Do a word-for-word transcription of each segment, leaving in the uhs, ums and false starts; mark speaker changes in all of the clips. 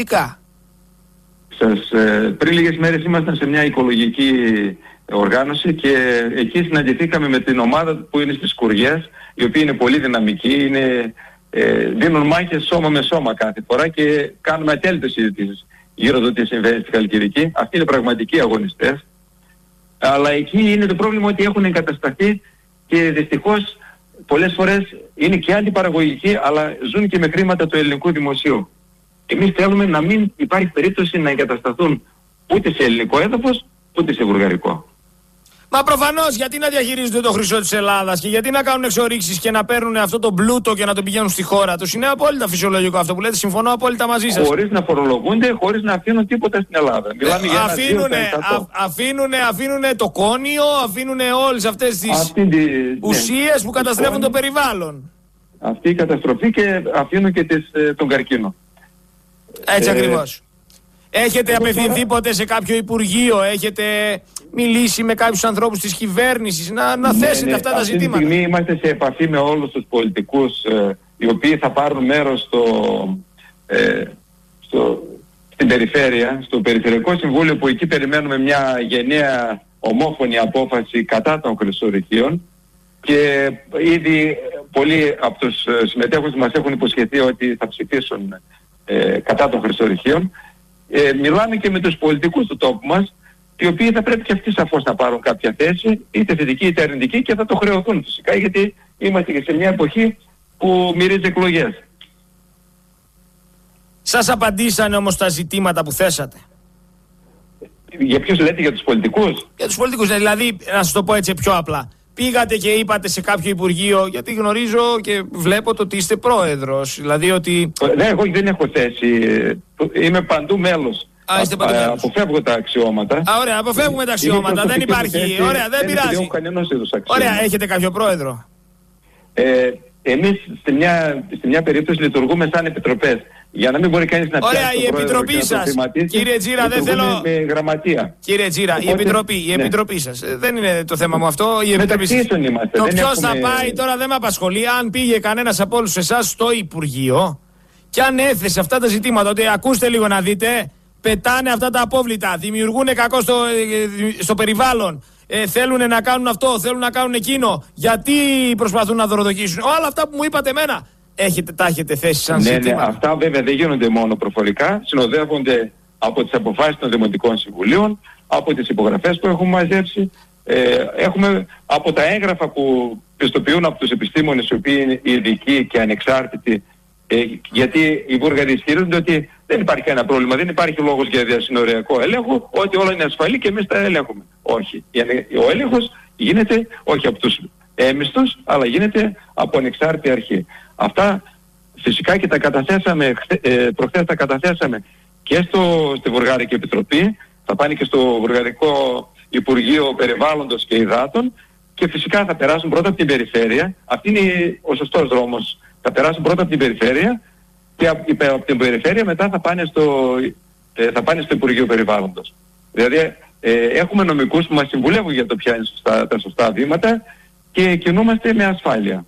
Speaker 1: Σας, ε, πριν λίγες μέρες ήμασταν σε μια οικολογική οργάνωση και εκεί συναντηθήκαμε με την ομάδα που είναι στις Σκουριές, οι οποίοι είναι πολύ δυναμικοί, είναι, ε, δίνουν μάχες σώμα με σώμα κάθε φορά και κάνουμε ατέλειωτες συζητήσεις γύρω από το τι συμβαίνει στη Χαλκιδική. Αυτοί είναι πραγματικοί αγωνιστές. Αλλά εκεί είναι το πρόβλημα ότι έχουν εγκατασταθεί και δυστυχώς πολλές φορές είναι και αντιπαραγωγικοί, αλλά ζουν και με χρήματα του ελληνικού δημοσίου. Εμείς θέλουμε να μην υπάρχει περίπτωση να εγκατασταθούν ούτε σε ελληνικό έδαφος, ούτε σε βουλγαρικό.
Speaker 2: Μα προφανώς, γιατί να διαχειρίζονται το χρυσό της Ελλάδας και γιατί να κάνουν εξορίξεις και να παίρνουν αυτό το πλούτο και να το πηγαίνουν στη χώρα τους? Είναι απόλυτα φυσιολογικό αυτό που λέτε, συμφωνώ απόλυτα μαζί σας.
Speaker 1: Χωρίς να φορολογούνται, χωρίς να αφήνουν τίποτα στην Ελλάδα. Μιλάμε για ένα
Speaker 2: αφήνουνε, α, αφήνουνε, αφήνουνε το κόνιο, αφήνουνε όλες αυτές τις τη, ουσίες ναι, που καταστρέφουν το περιβάλλον.
Speaker 1: Αυτή η καταστροφή και αφήνουν και τις, τον καρκίνο.
Speaker 2: Έτσι ε, ακριβώς. Έχετε απευθυνθεί ποτέ σε κάποιο υπουργείο, έχετε μιλήσει με κάποιους ανθρώπους της κυβέρνησης να, να ναι, θέσετε ναι, αυτά τα ζητήματα?
Speaker 1: Αυτή τη στιγμή είμαστε σε επαφή με όλους τους πολιτικούς ε, οι οποίοι θα πάρουν μέρος στο, ε, στο, στην περιφέρεια, στο Περιφερειακό Συμβούλιο, που εκεί περιμένουμε μια γενναία ομόφωνη απόφαση κατά των χρυσορυχείων και ήδη πολλοί από τους συμμετέχοντες μας έχουν υποσχεθεί ότι θα ψηφίσουν ε, κατά των χρυσορυχείων. Ε, μιλάμε και με τους πολιτικούς του τόπου μας, οι οποίοι θα πρέπει και αυτοί σαφώς να πάρουν κάποια θέση, είτε θετική είτε αρνητική, και θα το χρεωθούν φυσικά, γιατί είμαστε και σε μια εποχή που μυρίζει εκλογές.
Speaker 2: Σας απαντήσανε όμως τα ζητήματα που θέσατε?
Speaker 1: Για ποιους λέτε, για τους πολιτικούς?
Speaker 2: Για τους πολιτικούς, δηλαδή, να σας το πω έτσι πιο απλά. Πήγατε και είπατε σε κάποιο υπουργείο, γιατί γνωρίζω και βλέπω το ότι είστε πρόεδρος, δηλαδή ότι...
Speaker 1: Ναι, εγώ δεν έχω θέση, είμαι παντού μέλος.
Speaker 2: Α, είστε παντού μέλος.
Speaker 1: Αποφεύγω τα αξιώματα.
Speaker 2: Α, ωραία, αποφεύγουμε τα αξιώματα, δεν υπάρχει, θέση, ωραία, δεν, δεν πειράζει. Ωραία, έχετε κάποιο πρόεδρο?
Speaker 1: Ε, εμείς στη μια, στη μια περίπτωση λειτουργούμε σαν επιτροπές. Για να μην μπορεί κανείς να πιάσει.
Speaker 2: Ωραία, η επιτροπή σας, κύριε Τζίρα, δεν θέλω...
Speaker 1: με γραμματεία.
Speaker 2: Κύριε Τζίρα, Οπότε, η επιτροπή, η ναι. επιτροπή σας, δεν είναι το θέμα μου αυτό, η επιτροπή σας.
Speaker 1: Είμαστε,
Speaker 2: το ποιος
Speaker 1: έχουμε...
Speaker 2: θα πάει τώρα δεν με απασχολεί. Αν πήγε κανένας από όλους εσάς στο Υπουργείο και αν έθεσε αυτά τα ζητήματα, ότι ακούστε λίγο να δείτε, πετάνε αυτά τα απόβλητα, δημιουργούν κακό στο, στο περιβάλλον, ε, θέλουν να κάνουν αυτό, θέλουν να κάνουν εκείνο, γιατί προσπαθούν να δωροδοκίσουν, όλα αυτά που μου είπατε εμένα. Έχετε, τα έχετε θέσει σαν
Speaker 1: ναι,
Speaker 2: ζήτημα?
Speaker 1: Ναι, αυτά βέβαια δεν γίνονται μόνο προφορικά, συνοδεύονται από τις αποφάσεις των Δημοτικών Συμβουλίων, από τις υπογραφές που έχουμε μαζέψει, ε, έχουμε από τα έγγραφα που πιστοποιούν από τους επιστήμονες, οι οποίοι είναι ειδικοί και ανεξάρτητοι, ε, γιατί οι Βούλγαροι ισχυρίζονται ότι δεν υπάρχει κανένα πρόβλημα, δεν υπάρχει λόγος για διασυνοριακό έλεγχο, ότι όλα είναι ασφαλή και εμείς τα ελέγχουμε. Όχι. Ο έλεγχος γίνεται όχι από τους έμιστος, αλλά γίνεται από ανεξάρτητη αρχή. Αυτά φυσικά και τα καταθέσαμε, ε, προχθές τα καταθέσαμε και στο, στη Βουλγαρική Επιτροπή, θα πάνε και στο Βουλγαρικό Υπουργείο Περιβάλλοντος και Υδάτων και φυσικά θα περάσουν πρώτα από την περιφέρεια. Αυτή είναι ο σωστός δρόμος. Θα περάσουν πρώτα από την περιφέρεια και από, από την περιφέρεια μετά θα πάνε στο, ε, θα πάνε στο Υπουργείο Περιβάλλοντος. Δηλαδή ε, έχουμε νομικούς που μας συμβουλεύουν για το ποια είναι σωστά, τα σωστά βήματα και κινούμαστε με ασφάλεια.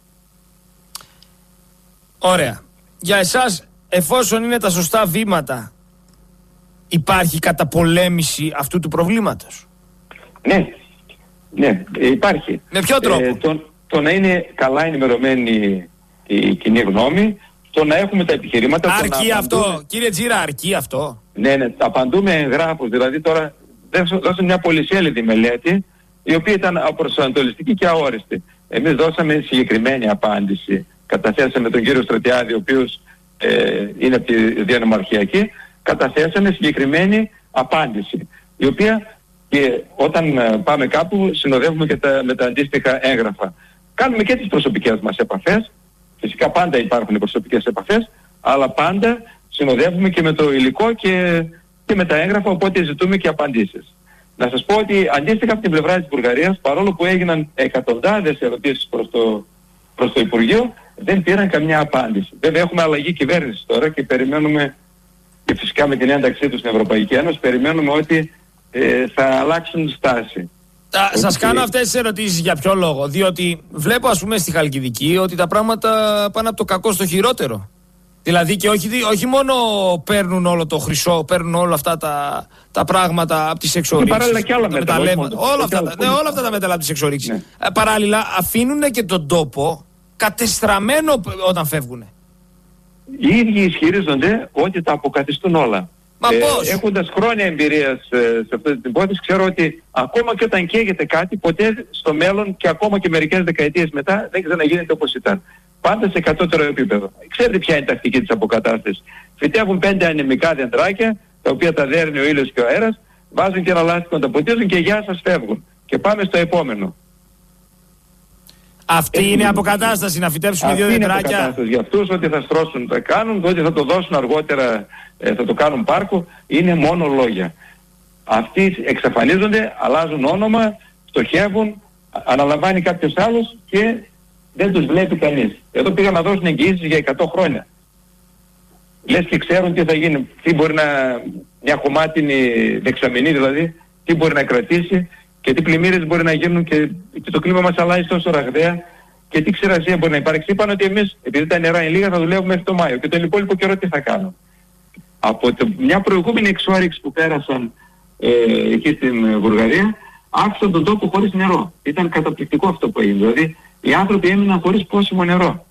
Speaker 2: Ωραία. Για εσάς, εφόσον είναι τα σωστά βήματα, υπάρχει καταπολέμηση αυτού του προβλήματος?
Speaker 1: Ναι, ναι, υπάρχει.
Speaker 2: Με ποιο τρόπο?
Speaker 1: Ε, το, το να είναι καλά ενημερωμένη η κοινή γνώμη, το να έχουμε τα επιχειρήματα...
Speaker 2: Αρκεί
Speaker 1: να
Speaker 2: αυτό,
Speaker 1: απαντούμε...
Speaker 2: κύριε Τζίρα, αρκεί αυτό?
Speaker 1: Ναι, ναι, απαντούμε εγγράφους, δηλαδή τώρα δώσαμε μια πολυσέλιδη μελέτη, η οποία ήταν απροσανατολιστική και αόριστη. Εμείς δώσαμε συγκεκριμένη απάντηση. Καταθέσαμε τον κύριο Στρατιάδη, ο οποίος ε, είναι από τη διανομαρχιακή, καταθέσαμε συγκεκριμένη απάντηση, η οποία και όταν ε, πάμε κάπου συνοδεύουμε και τα, με τα αντίστοιχα έγγραφα. Κάνουμε και τις προσωπικές μας επαφές, φυσικά πάντα υπάρχουν οι προσωπικές επαφές, αλλά πάντα συνοδεύουμε και με το υλικό και, και με τα έγγραφα, οπότε ζητούμε και απαντήσεις. Να σας πω ότι αντίστοιχα από την πλευρά της Βουλγαρίας, παρόλο που έγιναν εκατοντάδες ερωτήσεις προς το, προς το Υπουργείο, δεν πήραν καμιά απάντηση. Βέβαια έχουμε αλλαγή κυβέρνηση τώρα και περιμένουμε, και φυσικά με την ένταξή τους στην Ευρωπαϊκή Ένωση, περιμένουμε ότι ε, θα αλλάξουν στάση.
Speaker 2: Τα, ότι... Σας κάνω αυτές τις ερωτήσεις για ποιο λόγο? Διότι βλέπω ας πούμε στη Χαλκιδική ότι τα πράγματα πάνε από το κακό στο χειρότερο. Δηλαδή και όχι, όχι μόνο παίρνουν όλο το χρυσό, παίρνουν όλα αυτά τα, τα πράγματα από τις εξορίξεις.
Speaker 1: Παράλληλα και άλλα μέταλλα.
Speaker 2: Όλα αυτά, τα, ναι, όλα αυτά τα μέταλλα από τις εξορίξεις. Ναι. Ε, παράλληλα αφήνουν και τον τόπο κατεστραμμένο όταν φεύγουν.
Speaker 1: Οι ίδιοι ισχυρίζονται ότι τα αποκαθιστούν όλα.
Speaker 2: Μα
Speaker 1: ε,
Speaker 2: πώς?
Speaker 1: Έχοντας χρόνια εμπειρίας ε, σε αυτή την υπόθεση, ξέρω ότι ακόμα και όταν καίγεται κάτι, ποτέ στο μέλλον και ακόμα και μερικές δεκαετίες μετά δεν ξαναγίνεται όπως ήταν. Πάντα σε κατώτερο επίπεδο. Ξέρετε ποια είναι η τακτική της αποκατάστασης. Φυτεύουν πέντε ανεμικά δεντράκια, τα οποία τα δέρνει ο ήλιος και ο αέρας, βάζουν και ένα λάστιχο να τα ποτίζουν και γεια σας φεύγουν. Και πάμε στο επόμενο.
Speaker 2: Αυτή Έχει... είναι η αποκατάσταση, να φυτέψουμε δύο δεντράκια.
Speaker 1: Αυτή είναι η αποκατάσταση. Για αυτούς ότι θα στρώσουν, θα κάνουν, ότι θα το δώσουν αργότερα, ε, θα το κάνουν πάρκο, είναι μόνο λόγια. Αυτοί εξαφανίζονται, αλλάζουν όνομα, στοχεύουν, αναλαμβάνει κάποιος άλλος και δεν τους βλέπει κανείς. Εδώ πήγαν να δώσουν εγγυήσεις για εκατό χρόνια. Λες και ξέρουν τι θα γίνει, τι μπορεί να, μια χωμάτινη δεξαμενή δηλαδή, τι μπορεί να κρατήσει και τι πλημμύρες μπορεί να γίνουν και, και το κλίμα μας αλλάζει τόσο ραγδαία και τι ξηρασία μπορεί να υπάρξει. Είπαν ότι εμείς, επειδή τα νερά είναι λίγα, θα δουλεύουμε μέχρι το Μάιο και τον υπόλοιπο καιρό τι θα κάνουν. Από το, μια προηγούμενη εξόρυξη που πέρασαν ε, εκεί στην Βουλγαρία, άφησαν τον τόπο χωρίς νερό. Ήταν καταπληκτικό αυτό που έγινε. Δηλαδή, οι άνθρωποι έμειναν χωρίς πόσιμο νερό.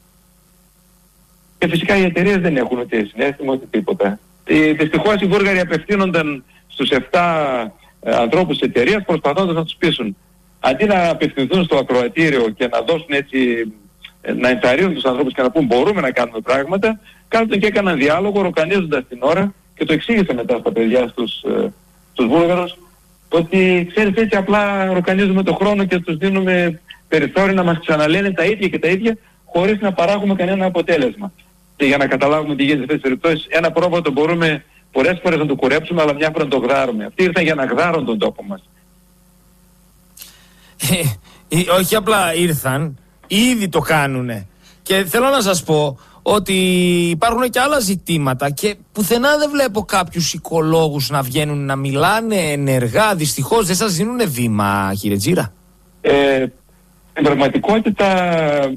Speaker 1: Και φυσικά οι εταιρείες δεν έχουν ούτε συνέστημα ούτε τίποτα. Ε, δυστυχώς οι Βούλγαροι απευθύνονταν στους επτά ε, ανθρώπους της εταιρείας προσπαθώντας να τους πείσουν. Αντί να απευθυνθούν στο ακροατήριο και να δώσουν έτσι, ε, να ενθαρρύνουν τους ανθρώπους και να πούν μπορούμε να κάνουμε πράγματα, κάθονταν και έκαναν διάλογο ροκανίζοντας την ώρα και το εξήγησαν μετά στα παιδιά στους, ε, στους Βούλγαρους ότι ξέρεις έτσι απλά ροκανίζουμε το χρόνο και τους δίνουμε περιθώριο να μας ξαναλένε τα ίδια και τα ίδια χωρίς να παράγουμε κανένα αποτέλεσμα. Και για να καταλάβουμε τι γίνεται σε αυτές τις περιπτώσεις, ένα πρόβατο μπορούμε πολλές φορές να το κουρέψουμε, αλλά μια φορά να το γδάρουμε. Αυτοί ήρθαν για να γδάρουν τον τόπο μας.
Speaker 2: Όχι απλά ήρθαν, ήδη το κάνουνε. Και θέλω να σας πω ότι υπάρχουν και άλλα ζητήματα και πουθενά δεν βλέπω κάποιους οικολόγους να βγαίνουν να μιλάνε ενεργά. Δυστυχώς δεν σας δίνουνε βήμα, κύριε Τζίρα.
Speaker 1: Ε, στην πραγματικότητα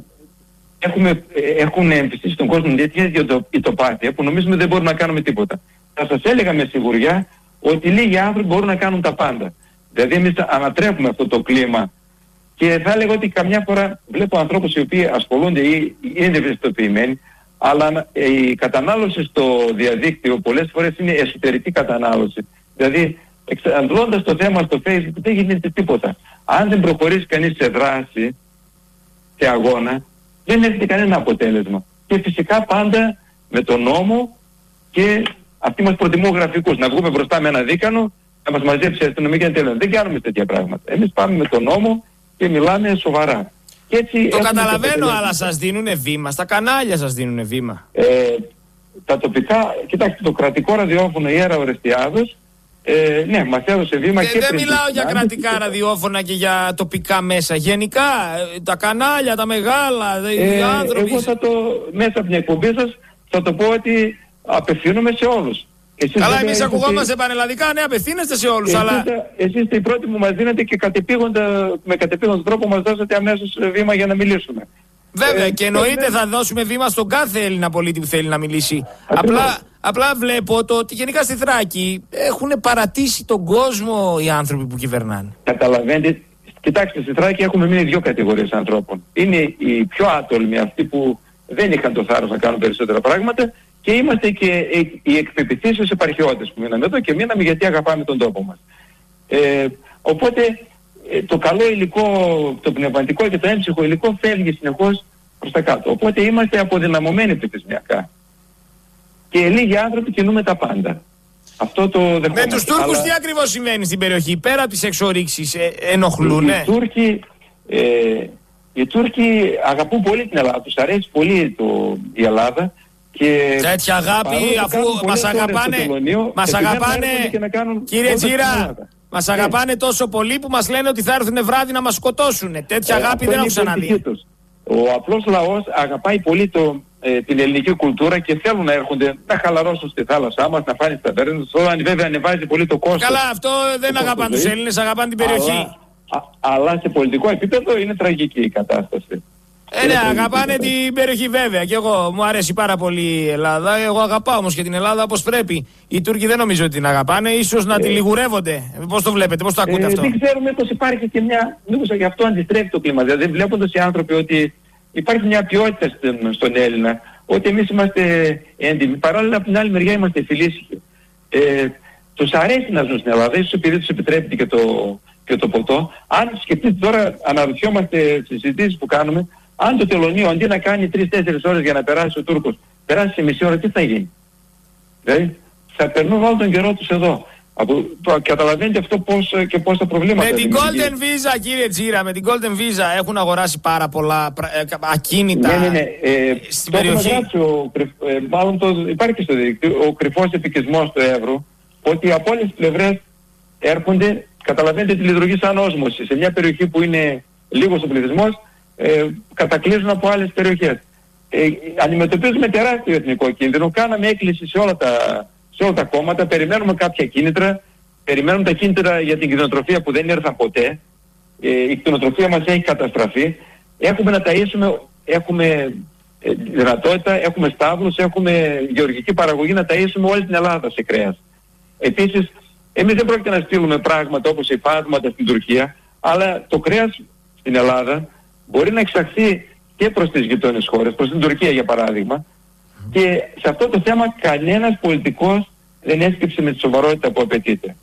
Speaker 1: έχουμε, έχουν εμφυσίσει στον κόσμο τέτοιες ητοπάθεια που νομίζουμε δεν μπορούμε να κάνουμε τίποτα. Θα σας έλεγα με σιγουριά ότι λίγοι άνθρωποι μπορούν να κάνουν τα πάντα. Δηλαδή εμείς ανατρέπουμε αυτό το κλίμα και θα έλεγα ότι καμιά φορά βλέπω ανθρώπους οι οποίοι ασχολούνται ή είναι ευαισθητοποιημένοι, αλλά η κατανάλωση στο διαδίκτυο πολλές φορές είναι εσωτερική κατανάλωση. Δηλαδή εξαντλώντας το θέμα στο Facebook δεν γίνεται τίποτα. Αν δεν προχωρήσει κανείς σε δράση, σε αγώνα, δεν έχετε κανένα αποτέλεσμα. Και φυσικά πάντα με τον νόμο και αυτοί μας προτιμούν γραφικούς. Να βγούμε μπροστά με ένα δίκανο, να μας μαζέψει η αστυνομία και τέλος. Δεν κάνουμε τέτοια πράγματα. Εμείς πάμε με τον νόμο και μιλάμε σοβαρά. Και έτσι
Speaker 2: το καταλαβαίνω, αλλά σας δίνουνε βήμα. Στα κανάλια σας δίνουνε βήμα.
Speaker 1: Ε, τα τοπικά, κοιτάξτε, το κρατικό ραδιόφωνο Ιέρα Ορεστιάδος, Ε, ναι, μας έδωσε βήμα
Speaker 2: ε,
Speaker 1: και
Speaker 2: δεν
Speaker 1: πριν.
Speaker 2: μιλάω για κρατικά ραδιόφωνα και για τοπικά μέσα. Γενικά, τα κανάλια, τα μεγάλα,
Speaker 1: ε,
Speaker 2: οι άνθρωποι.
Speaker 1: Εγώ θα το, μέσα από την εκπομπή σας, θα το πω ότι απευθύνομαι σε όλους. Εσείς
Speaker 2: καλά, εμείς ακουγόμαστε πανελλαδικά, ναι, απευθύνεστε σε όλους,
Speaker 1: εσείς,
Speaker 2: αλλά...
Speaker 1: Εσείς είστε οι πρώτοι που μας δίνετε και με κατεπήγοντα τρόπο μας δώσατε αμέσως βήμα για να μιλήσουμε.
Speaker 2: Βέβαια,
Speaker 1: ε,
Speaker 2: και εννοείται θα δώσουμε βήμα στον κάθε Έλληνα πολίτη που θέλει να μιλήσει. Απλά, απλά βλέπω το ότι γενικά στη Θράκη έχουν παρατήσει τον κόσμο οι άνθρωποι που κυβερνάνε.
Speaker 1: Καταλαβαίνετε, κοιτάξτε, στη Θράκη έχουμε μείνει δύο κατηγορίες ανθρώπων. Είναι οι πιο άτολμοι, αυτοί που δεν είχαν το θάρρος να κάνουν περισσότερα πράγματα, και είμαστε και οι εκπεποιθήσεως επαρχιώτες που μείναμε εδώ και μείναμε γιατί αγαπάμε τον τόπο μας. Ε, οπότε το καλό υλικό, το πνευματικό και το έμψυχο υλικό φεύγει συνεχώς προς τα κάτω. Οπότε είμαστε αποδυναμωμένοι πληθυσμιακά. Και λίγοι άνθρωποι κινούμε τα πάντα. Αυτό το δεχόμαστε.
Speaker 2: Με τους Τούρκους αλλά... τι ακριβώς συμβαίνει στην περιοχή, πέρα από τις εξορίξεις, ε, ενοχλούνε?
Speaker 1: Οι Τούρκοι, ε, οι Τούρκοι αγαπούν πολύ την Ελλάδα, τους αρέσει πολύ το, η Ελλάδα. Και
Speaker 2: τέτοια αγάπη, αφού μας αγαπάνε, μας αγαπάνε, κύριε Τζίρα, μας
Speaker 1: ναι.
Speaker 2: αγαπάνε τόσο πολύ που μας λένε ότι θα έρθουν βράδυ να μας σκοτώσουν. Τέτοια ε, αγάπη δεν έχω ξαναδεί.
Speaker 1: Ο απλός λαός αγαπάει πολύ το, ε, την ελληνική κουλτούρα και θέλουν να έρχονται να χαλαρώσουν στη θάλασσά μας, να φάνε στα ταβέρνες. Τώρα βέβαια ανεβάζει πολύ το κόστος.
Speaker 2: Καλά, αυτό δεν αγαπάνε τους Έλληνες, αγαπάνε την περιοχή.
Speaker 1: Αλλά, α, αλλά σε πολιτικό επίπεδο είναι τραγική η κατάσταση.
Speaker 2: Ε, ναι, αγαπάνε την περιοχή βέβαια. Και εγώ μου αρέσει πάρα πολύ η Ελλάδα. Εγώ αγαπάω όμως και την Ελλάδα όπως πρέπει. Οι Τούρκοι δεν νομίζω ότι την αγαπάνε. Ίσως να ε, τη λιγουρεύονται. Πώς το βλέπετε, πώς το ακούτε ε, αυτό?
Speaker 1: Δεν ξέρουμε πως υπάρχει και μια. Μήπως γι' αυτό αντιστρέφει το κλίμα. Δηλαδή, βλέποντας οι άνθρωποι ότι υπάρχει μια ποιότητα στον, στον Έλληνα, ότι εμείς είμαστε έντιμοι. Παράλληλα, από την άλλη μεριά είμαστε φιλήσυχοι. Ε, τους αρέσει να ζουν στην Ελλάδα, ίσως επειδή τους επιτρέπεται και το, και το ποτό. Αν σκεφτείτε τώρα, αναρωτιόμαστε στις συζητήσεις που κάνουμε, αν το τελωνείο αντί να κάνει τρεις τέσσερις ώρες για να περάσει ο Τούρκος, περάσει σε μισή ώρα, τι θα γίνει? Δηλαδή, θα περνούν όλο τον καιρό τους εδώ. Από, το, καταλαβαίνετε αυτό πώς και πώς τα προβλήματα.
Speaker 2: Με την Golden Visa, κύριε Τζίρα, με την Golden Visa έχουν αγοράσει πάρα πολλά ακίνητα.
Speaker 1: Ναι, ναι, ναι. Ε,
Speaker 2: στην
Speaker 1: το
Speaker 2: περιοχή.
Speaker 1: Γράψει, ο, ε, μάλλον το, υπάρχει και στο δίκτυο ο κρυφός επικισμός του εύρου, ότι από όλες τις πλευρές έρχονται, καταλαβαίνετε ότι λειτουργεί σαν όσμωση. Σε μια περιοχή που είναι λίγος ο πληθυσμός, ε, κατακλείζουν από άλλες περιοχές. Ε, αντιμετωπίζουμε τεράστιο εθνικό κίνδυνο. Κάναμε έκκληση σε όλα τα, σε όλα τα κόμματα, περιμένουμε κάποια κίνητρα, περιμένουμε τα κίνητρα για την κτηνοτροφία που δεν ήρθαν ποτέ. Ε, η κτηνοτροφία μας έχει καταστραφεί. Έχουμε να ταΐσουμε, έχουμε ε, δυνατότητα, έχουμε στάβλους, έχουμε γεωργική παραγωγή να ταΐσουμε όλη την Ελλάδα σε κρέας. Επίσης, εμείς δεν πρόκειται να στείλουμε πράγματα όπως υφάσματα στην Τουρκία, αλλά το κρέας στην Ελλάδα μπορεί να εξαχθεί και προς τις γειτόνες χώρες, προς την Τουρκία για παράδειγμα, και σε αυτό το θέμα κανένας πολιτικός δεν έσκυψε με τη σοβαρότητα που απαιτείται.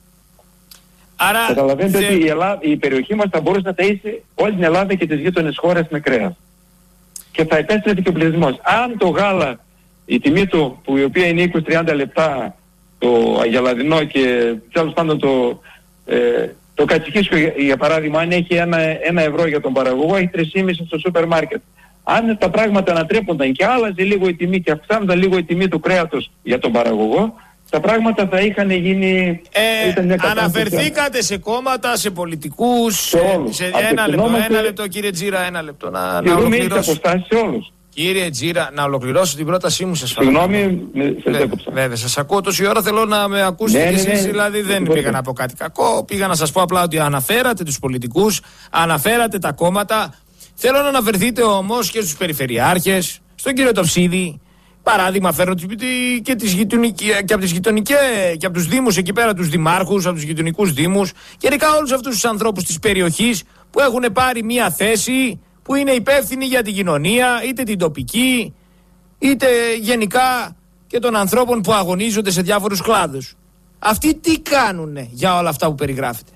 Speaker 2: Άρα,
Speaker 1: καταλαβαίνετε
Speaker 2: θε...
Speaker 1: ότι η, Ελλάδα, η περιοχή μας θα μπορούσε να ταΐσει όλη την Ελλάδα και τις γείτονες χώρες με κρέας. Και θα επέστρεφε και ο πληθυσμός. Αν το γάλα, η τιμή του, που η οποία είναι είκοσι με τριάντα λεπτά, το αγελαδινό και τέλος πάντων το, ε, το κατσικίσκιο για, για παράδειγμα, αν έχει ένα, ένα ευρώ για τον παραγωγό, έχει τρία κόμμα πέντε στο σούπερ μάρκετ. Αν τα πράγματα ανατρέπονταν και άλλαζε λίγο η τιμή και αυξάνονταν λίγο η τιμή του κρέατος για τον παραγωγό, τα πράγματα θα είχαν γίνει...
Speaker 2: Ε, ήταν αναφερθήκατε σε κόμματα, σε πολιτικούς, σε, σε ένα, λεπτό, ένα λεπτό κύριε Τζίρα, ένα λεπτό να, να ολοκληρώσω.
Speaker 1: Σε όλους.
Speaker 2: Κύριε Τζίρα, να ολοκληρώσω την πρότασή μου, σας
Speaker 1: παρακαλώ. Συγγνώμη, σας έκοψα.
Speaker 2: Βέβαια, σας ακούω τόση ώρα, θέλω να με ακούσετε
Speaker 1: ναι,
Speaker 2: κι εσείς,
Speaker 1: ναι, ναι,
Speaker 2: δηλαδή δεν ναι, πήγα να πω κάτι κακό, πήγα να σας πω απλά ότι αναφέρατε τους πολιτικούς, αναφέρατε τα κόμματα. Θέλω να αναφερθείτε όμως και στους περιφερειάρχες, στον κύριο Τοψίδη. Παράδειγμα φέρνω και, τις και από τις γειτονικές και από τους δήμους εκεί πέρα, τους δημάρχους, από τους γειτονικούς δήμους, γενικά όλους αυτούς τους ανθρώπους της περιοχής που έχουν πάρει μια θέση, που είναι υπεύθυνοι για την κοινωνία, είτε την τοπική, είτε γενικά και των ανθρώπων που αγωνίζονται σε διάφορους κλάδους. Αυτοί τι κάνουνε για όλα αυτά που περιγράφετε?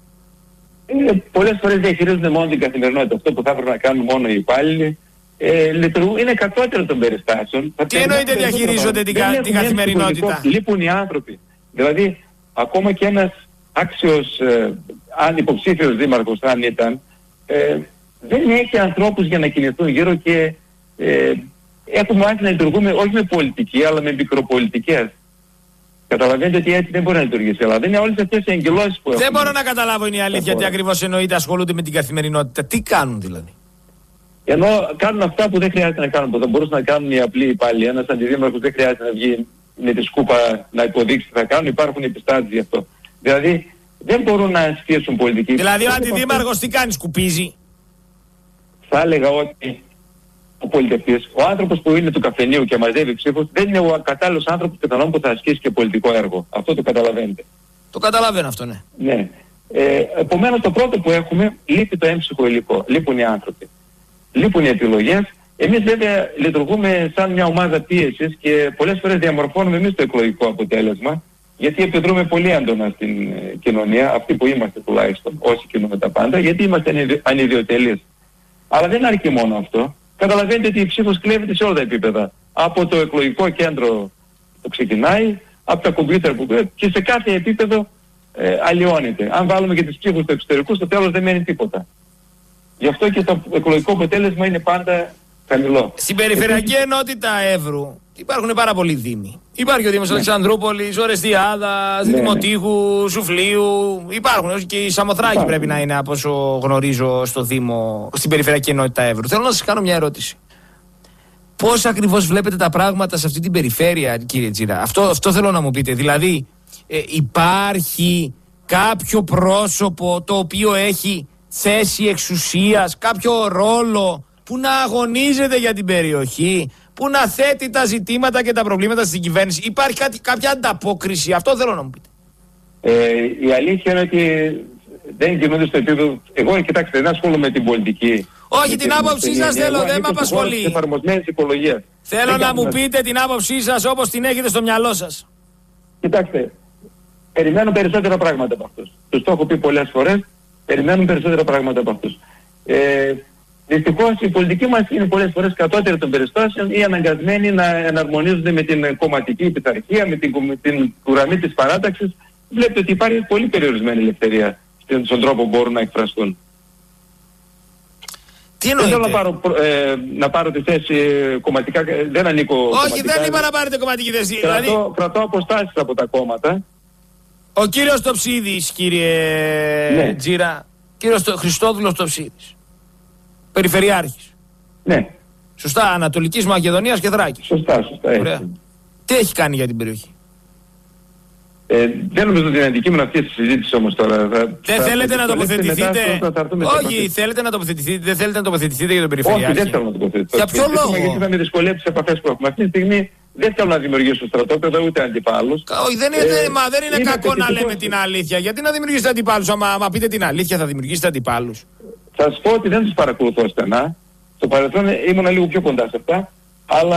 Speaker 1: Ε, πολλές φορές διαχειρίζονται μόνο την καθημερινότητα. Αυτό που θα έπρεπε να κάνουν μόνο οι υπάλληλοι. Ε, λειτουργούν, είναι κατώτερο των περιστάσεων.
Speaker 2: Τι εννοείται διαχειρίζονται την, κα, την καθημερινότητα?
Speaker 1: Λείπουν οι άνθρωποι. Δηλαδή, ακόμα και ένας άξιος, ε, αν υποψήφιος δήμαρχος αν ήταν, ε, δεν έχει ανθρώπους για να κινηθούν γύρω και ε, έχουμε άρχισει να λειτουργούμε όχι με πολιτική, αλλά με μικροπολιτικές. Καταλαβαίνετε ότι έτσι δεν μπορεί να λειτουργήσει. Αλλά δεν είναι όλες αυτές οι εγκυλώσεις που έχουμε.
Speaker 2: Δεν μπορώ να καταλάβω, είναι η αλήθεια, τι ακριβώς εννοείται ασχολούνται με την καθημερινότητα. Τι κάνουν δηλαδή?
Speaker 1: Ενώ κάνουν αυτά που δεν χρειάζεται να κάνουν, που θα μπορούσαν να κάνουν οι απλοί υπάλληλοι. Ένας αντιδήμαρχος δεν χρειάζεται να βγει με τη σκούπα να υποδείξει τι θα κάνουν, υπάρχουν επιστάσεις γι' αυτό. Δηλαδή δεν μπορούν να ασκήσουν πολιτική.
Speaker 2: Δηλαδή ο αντιδήμαρχος τι κάνει, σκουπίζει?
Speaker 1: Θα έλεγα ότι ο πολιτευτής, ο άνθρωπος που είναι του καφενείου και μαζεύει ψήφους, δεν είναι ο κατάλληλος άνθρωπος πιθανόν που θα ασκήσει και πολιτικό έργο. Αυτό το καταλαβαίνετε.
Speaker 2: Το καταλαβαίνω αυτό, ναι.
Speaker 1: Ναι. Ε, επομένως το πρώτο που έχουμε, λείπει το έμψυχο υλικό. Λείπουν οι άνθρωποι. Λείπουν οι επιλογές. Εμείς βέβαια λειτουργούμε σαν μια ομάδα πίεσης και πολλές φορές διαμορφώνουμε εμείς το εκλογικό αποτέλεσμα, γιατί επιδρούμε πολύ έντονα στην ε, κοινωνία, αυτοί που είμαστε τουλάχιστον, όσοι κινούμε τα πάντα, γιατί είμαστε ανιδιοτελείς. Αλλά δεν αρκεί μόνο αυτό. Καταλαβαίνετε ότι η ψήφος κλέβεται σε όλα τα επίπεδα. Από το εκλογικό κέντρο που ξεκινάει, από τα κομπιούτερ που κλέβει και σε κάθε επίπεδο ε, αλλοιώνεται. Αν βάλουμε και τις ψήφους του εξωτερικού, στο τέλος δεν μένει τίποτα. Γι' αυτό και το εκλογικό αποτέλεσμα είναι πάντα χαμηλό.
Speaker 2: Στην περιφερειακή Επίσης... ενότητα Εύρου υπάρχουν πάρα πολλοί δήμοι. Υπάρχει ο Δήμος ναι. Αλεξανδρούπολης, Ορεστιάδας, ναι, Δημοτήχου, ναι. Σουφλίου. Υπάρχουν και η Σαμοθράκη Υπάρχει. πρέπει να είναι από όσο γνωρίζω στο Δήμο, στην περιφερειακή ενότητα Εύρου. Θέλω να σας κάνω μια ερώτηση. Πώς ακριβώς βλέπετε τα πράγματα σε αυτή την περιφέρεια, κύριε Τζίρα? Αυτό, αυτό θέλω να μου πείτε. Δηλαδή, ε, υπάρχει κάποιο πρόσωπο το οποίο έχει θέση εξουσίας, κάποιο ρόλο που να αγωνίζεται για την περιοχή, που να θέτει τα ζητήματα και τα προβλήματα στην κυβέρνηση. Υπάρχει κάτι, κάποια ανταπόκριση, αυτό θέλω να μου πείτε.
Speaker 1: Ε, η αλήθεια είναι ότι δεν κινούνται στο επίπεδο. Εγώ, κοιτάξτε, δεν ασχολούμαι με την πολιτική.
Speaker 2: Όχι, την άποψή σας θέλω, δεν με απασχολεί. Θέλω να μου πείτε την άποψή σας όπως την έχετε στο μυαλό σας.
Speaker 1: Κοιτάξτε, περιμένουν περισσότερα πράγματα από αυτούς. Τους το έχω πει πολλές φορές, περιμένουν περισσότερα πράγματα από αυτούς. Ε, δυστυχώς η πολιτική μας είναι πολλές φορές κατώτερη των περιστάσεων ή αναγκασμένοι να εναρμονίζονται με την κομματική πειθαρχία, με την, με την γραμμή της παράταξης. Βλέπετε ότι υπάρχει πολύ περιορισμένη ελευθερία στον τρόπο που μπορούν να εκφραστούν.
Speaker 2: Τι εννοείτε?
Speaker 1: Δεν θέλω να πάρω, ε, να πάρω τη θέση κομματικά, δεν ανήκω.
Speaker 2: Όχι,
Speaker 1: κομματικά,
Speaker 2: δεν είπα να πάρετε κομματική θέση.
Speaker 1: Κρατώ,
Speaker 2: Δηλαδή...
Speaker 1: κρατώ αποστάσεις από τα κόμματα.
Speaker 2: Ο κύριος Τοψίδης, κύριε
Speaker 1: ναι.
Speaker 2: Τζίρα, κύριος το... Χριστόδουλος Τοψίδης, περιφερειάρχης.
Speaker 1: Ναι.
Speaker 2: Σωστά, Ανατολικής Μακεδονίας και Θράκης.
Speaker 1: Σωστά, σωστά. Έτσι.
Speaker 2: Τι έχει κάνει για την περιοχή?
Speaker 1: Ε, δεν νομίζω ότι είναι αντικείμενο αυτή τη συζήτηση όμως τώρα.
Speaker 2: Δεν θα, θέλετε θα, να τοποθετηθείτε. Όχι, θέλετε να τοποθετηθείτε. Δεν θέλετε να τοποθετηθείτε για τον περιφερειάρχη.
Speaker 1: Όχι, δεν θέλω να τοποθετηθώ.
Speaker 2: Για ποιο λόγο?
Speaker 1: Γιατί θα με δυσκολεύει τις επαφές που έχουμε. Αυτή τη στιγμή δεν θέλω να δημιουργήσω στρατόπεδο ούτε αντιπάλους.
Speaker 2: Όχι, δεν είναι, ε, μα δεν είναι, είναι κακό να λέμε την αλήθεια. Γιατί να δημιουργήσετε αντιπάλους? Άμα, άμα πείτε την αλήθεια, θα δημιουργήσετε αντιπάλους.
Speaker 1: Θα σας πω ότι δεν τους παρακολουθώ στενά. Στο παρελθόν ήμουν λίγο πιο κοντά σε αυτά. Αλλά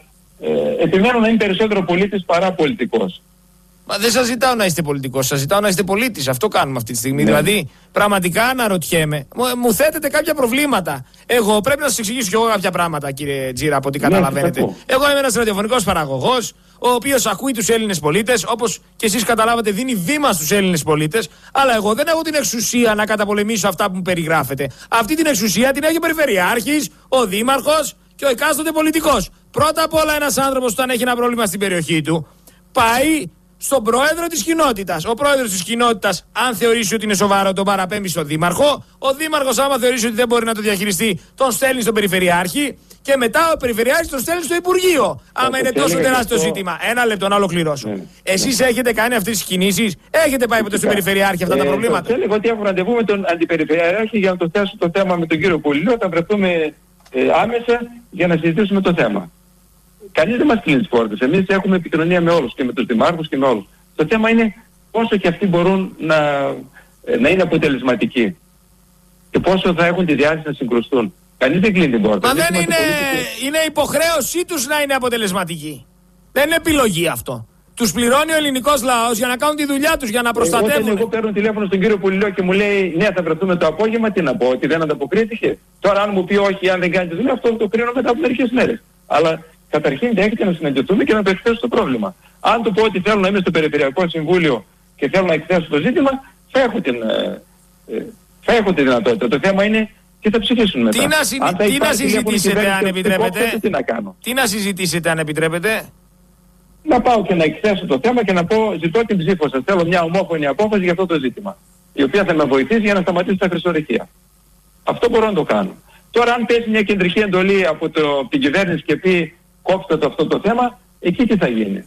Speaker 1: ε, επιμένω να είμαι περισσότερο πολίτης παρά πολιτικός.
Speaker 2: Μα δεν σας ζητάω να είστε πολιτικός, σας ζητάω να είστε πολίτης. Αυτό κάνουμε αυτή τη στιγμή. Ναι. Δηλαδή, πραγματικά αναρωτιέμαι, μου, μου θέτετε κάποια προβλήματα. Εγώ πρέπει να σας εξηγήσω κι εγώ κάποια πράγματα, κύριε Τζίρα, από ό,τι ναι, καταλαβαίνετε. Εγώ είμαι ένας ραδιοφωνικός παραγωγός, ο οποίος ακούει τους Έλληνες πολίτες, όπως και εσείς καταλάβατε, δίνει βήμα στους Έλληνες πολίτες. Αλλά εγώ δεν έχω την εξουσία να καταπολεμήσω αυτά που μου περιγράφετε. Αυτή την εξουσία την έχει ο Περιφερειάρχης, ο Δήμαρχος και ο εκάστοτε πολιτικός. Πρώτα απ' όλα, ένας άνθρωπος, όταν έχει ένα πρόβλημα στην περιοχή του, πάει στον πρόεδρο της κοινότητας. Ο πρόεδρος της κοινότητας, αν θεωρήσει ότι είναι σοβαρό, τον παραπέμπει στον δήμαρχο. Ο δήμαρχος, άμα θεωρήσει ότι δεν μπορεί να το διαχειριστεί, τον στέλνει στον περιφερειάρχη. Και μετά ο περιφερειάρχης τον στέλνει στο Υπουργείο. Άμα είναι τόσο τεράστιο αυτό... ζήτημα. Ένα λεπτό να ολοκληρώσω. Ναι. Εσείς ναι. έχετε κάνει αυτές τις κινήσεις, έχετε πάει ποτέ στον περιφερειάρχη αυτά ε, τα προβλήματα?
Speaker 1: Θα έλεγα ότι έχω ραντεβού με τον αντιπεριφερειάρχη για να το θέσω το θέμα με τον κύριο Πολυλό. Θα βρεθούμε ε, άμεσα για να συζητήσουμε το θέμα. Κανείς δεν μας κλείνει τις πόρτες. Εμείς έχουμε επικοινωνία με όλους και με τους δημάρχους και με όλους. Το θέμα είναι πόσο και αυτοί μπορούν να, να είναι αποτελεσματικοί και πόσο θα έχουν τη διάθεση να συγκρουστούν. Κανείς δεν κλείνει την πόρτα.
Speaker 2: Μα δεν είναι, είναι υποχρέωσή τους να είναι αποτελεσματικοί. Δεν είναι επιλογή αυτό. Τους πληρώνει ο ελληνικός λαός για να κάνουν τη δουλειά τους, για να προστατεύουν.
Speaker 1: Όταν εγώ παίρνω τηλέφωνο στον κύριο Πολυλό και μου λέει ναι, θα βρεθούμε το απόγευμα, τι να πω, ότι δεν ανταποκρίθηκε? Τώρα αν μου πει όχι, αν δεν κάνει τη δουλειά, αυτό το κρίνω μετά από μερικές μέρες. Αλλά καταρχήν δέχεται να συναντηθούμε και να το εκθέσω το πρόβλημα. Αν του πω ότι θέλω να είμαι στο Περιφερειακό Συμβούλιο και θέλω να εκθέσω το ζήτημα, θα έχω, την, ε, θα έχω τη δυνατότητα. Το θέμα είναι τι θα ψηφίσουν μετά.
Speaker 2: Τι να, συ... τι να συζητήσετε αν επιτρέπετε.
Speaker 1: Κόψετε, τι να κάνω.
Speaker 2: Τι να συζητήσετε αν επιτρέπετε.
Speaker 1: Να πάω και να εκθέσω το θέμα και να πω ζητώ την ψήφο σας. Θέλω μια ομόφωνη απόφαση για αυτό το ζήτημα. Η οποία θα με βοηθήσει για να σταματήσει τα χρυσορυχεία. Αυτό μπορώ να το κάνω. Τώρα αν πέσει μια κεντρική εντολή από το, την κυβέρνηση και πει κόψτε το αυτό το θέμα, εκεί τι θα γίνει?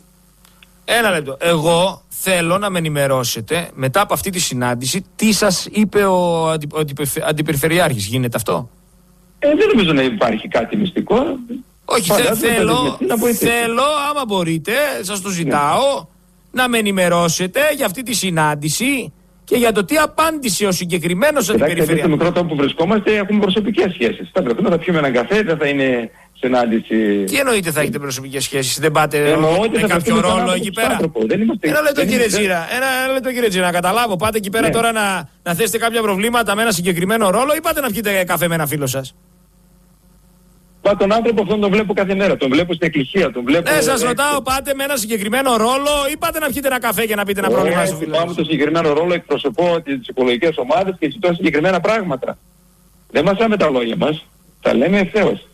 Speaker 2: Ένα λεπτό. Εγώ θέλω να με ενημερώσετε μετά από αυτή τη συνάντηση τι σας είπε ο, αντι, ο αντιπεριφερειάρχης. Γίνεται αυτό?
Speaker 1: Ε, δεν νομίζω να υπάρχει κάτι μυστικό.
Speaker 2: Όχι, θε, θέλω, θέλω, άμα μπορείτε, σας το ζητάω, ναι. να με ενημερώσετε για αυτή τη συνάντηση και για το τι απάντησε ο συγκεκριμένος αντιπεριφερειάρχης.
Speaker 1: Στο μικρό τόπο που βρισκόμαστε έχουμε προσωπικές σχέσεις. Θα βρεθούμε, θα πιούμε έναν καφέ, δεν θα είναι συνάντηση.
Speaker 2: Τι εννοείται θα έχετε προσωπικές σχέσεις? Δεν πάτε ε, με κάποιο ρόλο εκεί πέρα?
Speaker 1: Είμαστε,
Speaker 2: ένα λεπτό κύριε Τζίρα, ένα λεπτό κύριε Τζίρα, να καταλάβω. Πάτε εκεί πέρα ναι. τώρα να, να θέσετε κάποια προβλήματα με ένα συγκεκριμένο ρόλο ή πάτε να πιείτε καφέ με ένα φίλο σας?
Speaker 1: Μα τον άνθρωπο αυτόν τον βλέπω κάθε μέρα, τον βλέπω στην εκκλησία, τον βλέπω...
Speaker 2: Ναι, σας ρωτάω, πάτε με ένα συγκεκριμένο ρόλο ή πάτε να πιείτε ένα καφέ και να πείτε ένα Ωραία, πρόβλημα στο φίλο σας?
Speaker 1: Πάω με τον συγκεκριμένο ρόλο, εκπροσωπώ τις οικολογικές ομάδες και ζητώ συγκεκριμένα πράγματα. Δεν μασάμε τα λόγια μας, τα λέμε ευθέως.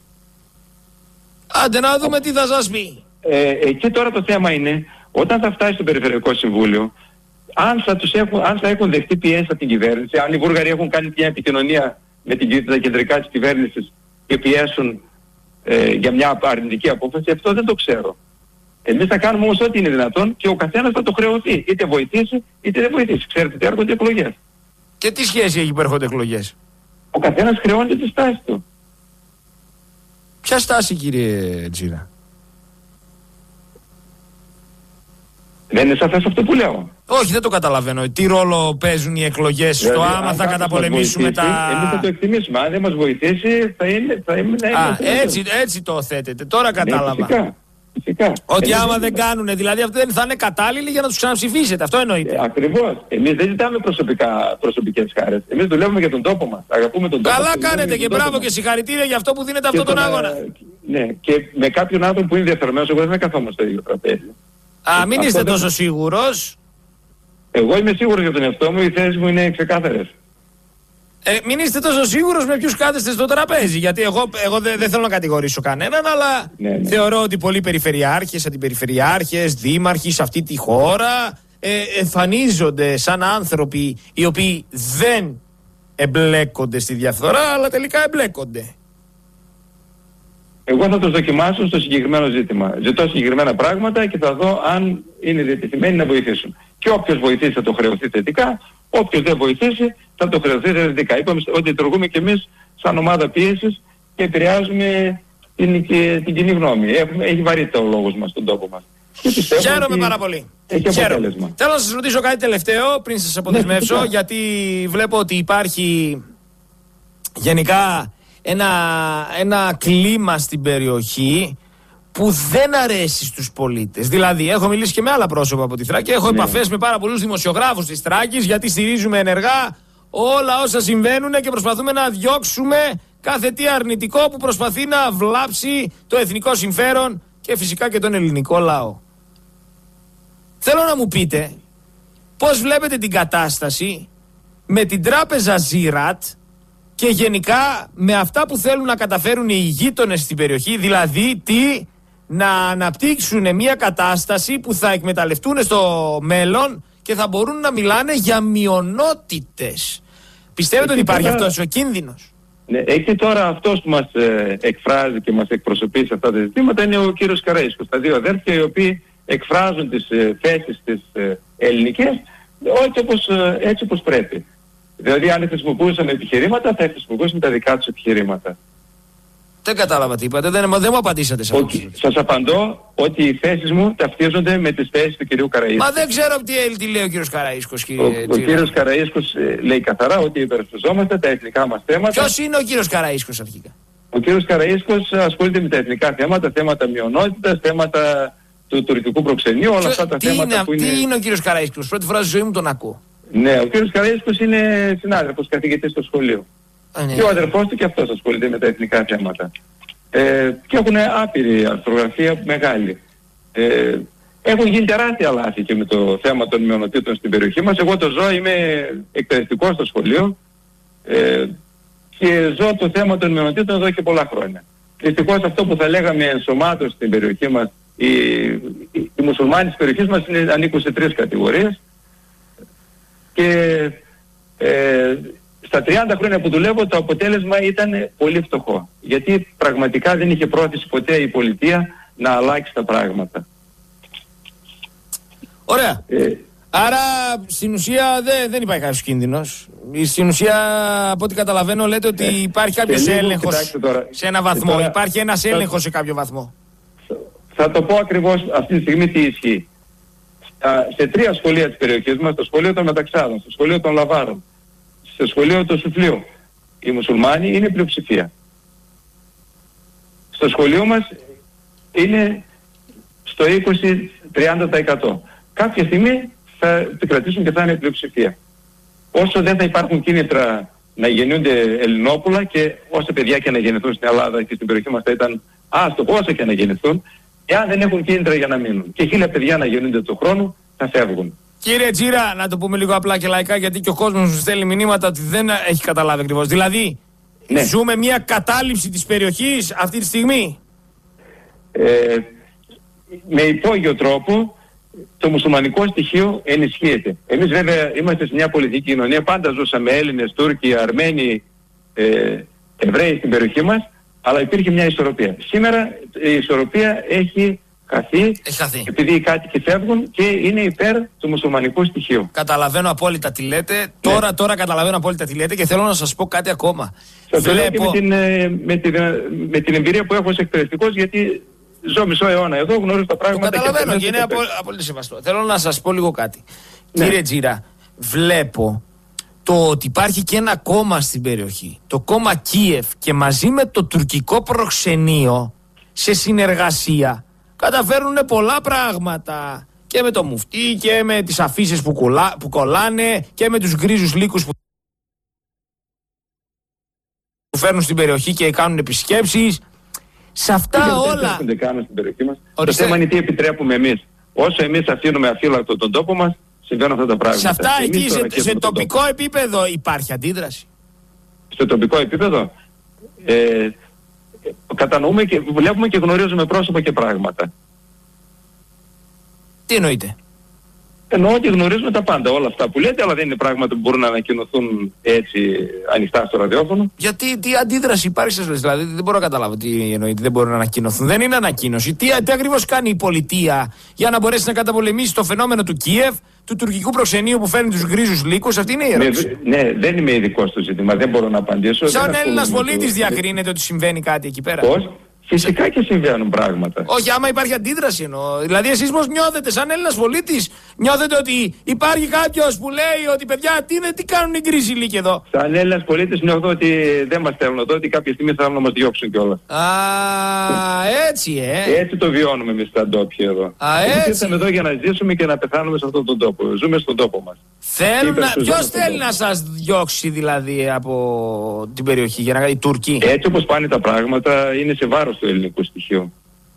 Speaker 2: Άντε να δούμε τι θα σας πει.
Speaker 1: Ε, εκεί τώρα το θέμα είναι, όταν θα φτάσει στο Περιφερειακό Συμβούλιο, αν θα, τους έχουν, αν θα έχουν δεχτεί πιέσεις από την κυβέρνηση, αν οι Βούλγαροι έχουν κάνει μια επικοινωνία με την, τα κεντρικά της κυβέρνησης και πιέσουν ε, για μια αρνητική απόφαση, αυτό δεν το ξέρω. Εμείς θα κάνουμε όμως ό,τι είναι δυνατόν και ο καθένας θα το χρεωθεί. Είτε βοηθήσει είτε δεν βοηθήσει. Ξέρετε ότι έρχονται εκλογές.
Speaker 2: Και τι σχέση έχει που έρχονται εκλογές?
Speaker 1: Ο καθένας χρεώνει τη στάση του.
Speaker 2: Ποια στάση, κύριε Τζίρα?
Speaker 1: Δεν είναι σαφές αυτό που λέω.
Speaker 2: Όχι, δεν το καταλαβαίνω. Τι ρόλο παίζουν οι εκλογές στο δηλαδή, άμα θα καταπολεμήσουμε τα...
Speaker 1: Εμείς θα το εκτιμήσουμε. Αν δεν μας βοηθήσει θα είναι... Θα είναι
Speaker 2: Α, έτσι, έτσι το θέτετε. Τώρα κατάλαβα.
Speaker 1: Ναι, φυσικά. Φυσικά.
Speaker 2: Ότι άμα δεν κάνουν, δηλαδή αυτό δεν θα είναι κατάλληλοι για να τους ξαναψηφίσετε. Αυτό εννοείται.
Speaker 1: Ε, ακριβώς. Εμείς δεν ζητάμε προσωπικά, προσωπικές χάρες. Εμείς δουλεύουμε για τον τόπο μας. Αγαπούμε τον τόπο.
Speaker 2: Καλά κάνετε και μπράβο και συγχαρητήρια για αυτό που δίνετε αυτόν τον αγώνα.
Speaker 1: Ναι, και με κάποιον άνθρωπο που είναι ενδιαφερμένος, εγώ δεν με καθόμαστε στο ίδιο τραπέζι.
Speaker 2: Α, μην είστε τόσο σίγουρος.
Speaker 1: Εγώ είμαι σίγουρος για τον εαυτό μου, οι θέσεις μου είναι ξεκάθαρες.
Speaker 2: Ε, μην είστε τόσο σίγουρος με ποιους κάθεστε στο τραπέζι. Γιατί εγώ, εγώ δεν δε θέλω να κατηγορήσω κανέναν, αλλά
Speaker 1: ναι, ναι.
Speaker 2: θεωρώ ότι πολλοί περιφερειάρχες, αντιπεριφερειάρχες, δήμαρχοι σε αυτή τη χώρα ε, εμφανίζονται σαν άνθρωποι οι οποίοι δεν εμπλέκονται στη διαφθορά, αλλά τελικά εμπλέκονται.
Speaker 1: Εγώ θα τους δοκιμάσω στο συγκεκριμένο ζήτημα. Ζητώ συγκεκριμένα πράγματα και θα δω αν είναι διατεθειμένοι να βοηθήσουν. Και όποιος βοηθήσει θα το χρεωθεί θετικά, όποιος δεν βοηθήσει θα το χρεωθεί θετικά. Είπαμε ότι λειτουργούμε κι εμείς σαν ομάδα πίεσης και επηρεάζουμε την, και, την κοινή γνώμη. Έχουμε, έχει βαρύτητα ο λόγος μας στον τόπο μας.
Speaker 2: Χαίρομαι πάρα πολύ.
Speaker 1: Έχει αποτέλεσμα.
Speaker 2: Θέλω να σας ρωτήσω κάτι τελευταίο πριν σας αποδεσμεύσω, ναι, γιατί βλέπω ότι υπάρχει γενικά ένα, ένα κλίμα στην περιοχή που δεν αρέσει στους πολίτες. Δηλαδή, έχω μιλήσει και με άλλα πρόσωπα από τη Θράκη, έχω ναι. επαφές με πάρα πολλούς δημοσιογράφους της Θράκης, γιατί στηρίζουμε ενεργά όλα όσα συμβαίνουν και προσπαθούμε να διώξουμε κάθε τι αρνητικό που προσπαθεί να βλάψει το εθνικό συμφέρον και φυσικά και τον ελληνικό λαό. Θέλω να μου πείτε πώς βλέπετε την κατάσταση με την τράπεζα Ζήρατ και γενικά με αυτά που θέλουν να καταφέρουν οι γείτονες στην περιοχή, δηλαδή τι, να αναπτύξουν μια κατάσταση που θα εκμεταλλευτούν στο μέλλον και θα μπορούν να μιλάνε για μειονότητες. Πιστεύετε ότι υπάρχει αυτός ο κίνδυνος?
Speaker 1: Ναι, εκεί τώρα αυτός που μας ε, εκφράζει και μας εκπροσωπεί σε αυτά τα ζητήματα είναι ο κύριος Καραΐσκος. Τα δύο αδέρφια οι οποίοι εκφράζουν τις ε, θέσεις τις ε, ελληνικές έτσι όπως, ε, έτσι όπως πρέπει. Δηλαδή αν χρησιμοποιούσαν επιχειρήματα θα χρησιμοποιούσαν τα δικά τους επιχειρήματα.
Speaker 2: Δεν κατάλαβα τι είπατε, δεν, δεν μου απαντήσατε σε αυτό.
Speaker 1: Okay. Σας απαντώ ότι οι θέσεις μου ταυτίζονται με τις θέσεις του κυρίου Καραΐσκου.
Speaker 2: Μα δεν ξέρω τι, τι λέει ο κύριος Καραΐσκος, κύριε.
Speaker 1: Ο, ο κύριος Καραΐσκος ε, λέει καθαρά ότι υπερασπιζόμαστε τα εθνικά μας θέματα.
Speaker 2: Ποιος είναι ο κύριος Καραΐσκος αρχικά?
Speaker 1: Ο κύριος Καραΐσκος ασχολείται με τα εθνικά θέματα, θέματα μειονότητας, θέματα του τουρκικού προξενείου, όλα Ποιο, αυτά τα
Speaker 2: τι
Speaker 1: θέματα
Speaker 2: είναι,
Speaker 1: που είναι...
Speaker 2: Τι είναι ο κύριος Καραΐσκος? Πρώτη φορά στη ζωή μου τον ακούω.
Speaker 1: Ναι, ο κύριος Καραΐσκος είναι συνάδελφος, καθηγητής στο σχολείο. Α, ναι. Και ο αδερφός του και αυτός ασχολείται με τα εθνικά θέματα. Ε, και έχουν άπειρη αρθρογραφία μεγάλη. Ε, έχουν γίνει τεράστια λάθη και με το θέμα των μειονοτήτων στην περιοχή μας. Εγώ το ζω, είμαι εκπαιδευτικός στο σχολείο ε, και ζω το θέμα των μειονοτήτων εδώ και πολλά χρόνια. Δυστυχώς αυτό που θα λέγαμε ενσωμάτωση στην περιοχή μας, οι, οι, οι μουσουλμάνοι της περιοχής μας είναι, ανήκουν σε τρεις κατηγορίες και ε, στα τριάντα χρόνια που δουλεύω το αποτέλεσμα ήταν πολύ φτωχό. Γιατί πραγματικά δεν είχε πρόθεση ποτέ η πολιτεία να αλλάξει τα πράγματα.
Speaker 2: Ωραία. Ε, Άρα στην ουσία δεν, δεν υπάρχει κάποιος κίνδυνος. Στην ουσία από ό,τι καταλαβαίνω λέτε ότι ε, υπάρχει κάποιος λίγο, έλεγχος τώρα, σε ένα βαθμό. Τώρα, υπάρχει ένας έλεγχος θα, σε κάποιο βαθμό.
Speaker 1: Θα το πω ακριβώς αυτή τη στιγμή τι ισχύει. Σε τρία σχολεία της περιοχής μας, το σχολείο των Μεταξάδων, στο σχολείο των Λαβάρων, στο σχολείο του Σουφλίου, οι μουσουλμάνοι είναι πλειοψηφία. Στο σχολείο μας είναι στο είκοσι με τριάντα τοις εκατό. Κάποια στιγμή θα επικρατήσουν και θα είναι πλειοψηφία. Όσο δεν θα υπάρχουν κίνητρα να γεννιούνται Ελληνόπουλα και όσα παιδιά και να γεννηθούν στην Ελλάδα και στην περιοχή μας θα ήταν άστο όσο και να γεννηθούν, εάν δεν έχουν κίνητρα για να μείνουν και χίλια παιδιά να γεννούνται του χρόνου, θα φεύγουν.
Speaker 2: Κύριε Τζίρα, να το πούμε λίγο απλά και λαϊκά, γιατί και ο κόσμος μου στέλνει μηνύματα ότι δεν έχει καταλάβει ακριβώς. Δηλαδή, ναι. Ζούμε μια κατάληψη της περιοχής αυτή τη στιγμή.
Speaker 1: Ε, με υπόγειο τρόπο το μουσουλμανικό στοιχείο ενισχύεται. Εμείς βέβαια είμαστε σε μια πολιτική κοινωνία, πάντα ζούσαμε Έλληνες, Τούρκοι, Αρμένοι, ε, Εβραίοι στην περιοχή μας, αλλά υπήρχε μια ισορροπία. Σήμερα η ισορροπία έχει χαθεί,
Speaker 2: Έχει χαθεί.
Speaker 1: επειδή οι κάτοικοι φεύγουν και είναι υπέρ του μουσουλμανικού στοιχείου.
Speaker 2: Καταλαβαίνω απόλυτα τι λέτε. Ναι. Τώρα, τώρα καταλαβαίνω απόλυτα τι λέτε και θέλω να σας πω κάτι ακόμα.
Speaker 1: Σας το λέω και με την, με, την, με την εμπειρία που έχω ως εκπαιδευτικός, γιατί ζω μισό αιώνα εδώ, γνωρίζω τα πράγματα.
Speaker 2: Το καταλαβαίνω και, και είναι απο, απόλυτα σεβαστό. Θέλω να σας πω λίγο κάτι.
Speaker 1: Ναι.
Speaker 2: Κύριε Τζίρα, βλέπω το ότι υπάρχει και ένα κόμμα στην περιοχή, το κόμμα Κίεφ, και μαζί με το τουρκικό προξενείο σε συνεργασία καταφέρουν πολλά πράγματα. Και με το μουφτί και με τις αφήσεις που, κουλά, που κολλάνε και με τους γκρίζους λύκους που φέρνουν στην περιοχή και κάνουν επισκέψεις. Σε αυτά
Speaker 1: και
Speaker 2: όλα.
Speaker 1: Δεν κάνουν στην περιοχή μας.
Speaker 2: Ορίστε.
Speaker 1: Το θέμα είναι τι επιτρέπουμε εμείς. Όσο εμείς αφήνουμε αφύλακτο τον τόπο μας, συμβαίνουν αυτά τα πράγματα.
Speaker 2: Σε αυτά εκεί, σε, σε τοπικό
Speaker 1: τόπο.
Speaker 2: επίπεδο υπάρχει αντίδραση.
Speaker 1: Στο τοπικό επίπεδο ε, κατανοούμε και βλέπουμε και γνωρίζουμε πρόσωπα και πράγματα.
Speaker 2: Τι εννοείτε?
Speaker 1: Εννοώ ότι γνωρίζουμε τα πάντα, όλα αυτά που λέτε, αλλά δεν είναι πράγματα που μπορούν να ανακοινωθούν έτσι ανοιχτά στο ραδιόφωνο.
Speaker 2: Γιατί τι αντίδραση υπάρχει σας, δηλαδή δεν μπορώ να καταλάβω τι εννοείται, δεν μπορούν να ανακοινωθούν. Δεν είναι ανακοίνωση. Τι, τι ακριβώς κάνει η πολιτεία για να μπορέσει να καταπολεμήσει το φαινόμενο του Κίεβ, του τουρκικού προξενείου που φέρνει τους γκρίζους λύκους? Αυτή είναι η ερώτηση.
Speaker 1: Ναι, ναι, δεν είμαι ειδικός στο ζήτημα, δεν μπορώ να απαντήσω.
Speaker 2: Σαν Έλληνας πολίτης διακρίνεται ότι συμβαίνει κάτι εκεί πέρα?
Speaker 1: Πώς? Φυσικά και συμβαίνουν πράγματα.
Speaker 2: Όχι, άμα υπάρχει αντίδραση εννοώ. Δηλαδή, εσείς πώς νιώθετε, σαν Έλληνας πολίτης, νιώθετε ότι υπάρχει κάποιος που λέει ότι παιδιά, τι, είναι, τι κάνουν οι γκρίζοι λύκοι εδώ?
Speaker 1: Σαν Έλληνας πολίτης νιώθω ότι δεν μας θέλουν εδώ, ότι κάποια στιγμή θα θέλουν να μας διώξουν κιόλας.
Speaker 2: Α, έτσι, ε.
Speaker 1: Έτσι το βιώνουμε εμείς τα ντόπια εδώ.
Speaker 2: Α, έτσι.
Speaker 1: Ήρθαμε εδώ για να ζήσουμε και να πεθάνουμε σε αυτόν τον τόπο. Ζούμε στον τόπο μας.
Speaker 2: Θέλουν να... Ποιος θέλει να σας διώξει δηλαδή από την περιοχή, για να κάνει οι Τουρκοί?
Speaker 1: Έτσι όπως πάνε τα πράγματα είναι σε βάρος του ελληνικού στοιχείου.